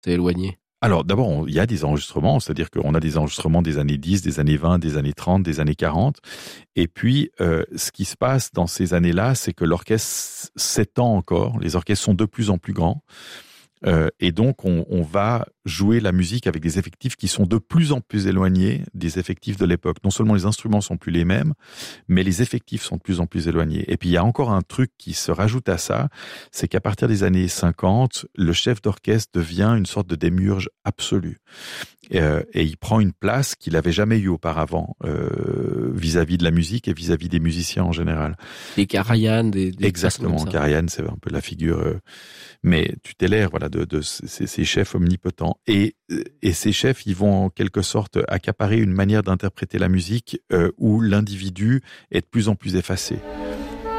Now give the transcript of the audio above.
C'est éloigné. Alors d'abord, il y a des enregistrements, c'est-à-dire qu'on a des enregistrements des années 10, des années 20, des années 30, des années 40. Et puis, ce qui se passe dans ces années-là, c'est que l'orchestre s'étend encore, les orchestres sont de plus en plus grands. Et donc, on va jouer la musique avec des effectifs qui sont de plus en plus éloignés des effectifs de l'époque. Non seulement les instruments sont plus les mêmes, mais les effectifs sont de plus en plus éloignés. Et puis, il y a encore un truc qui se rajoute à ça, c'est qu'à partir des années 50, le chef d'orchestre devient une sorte de démiurge absolu. Et il prend une place qu'il n'avait jamais eue auparavant vis-à-vis de la musique et vis-à-vis des musiciens en général. Des Karajan, des Exactement, Karajan, c'est un peu la figure... mais tutélaire, voilà, de ces chefs omnipotents. Et ces chefs, ils vont en quelque sorte accaparer une manière d'interpréter la musique où l'individu est de plus en plus effacé.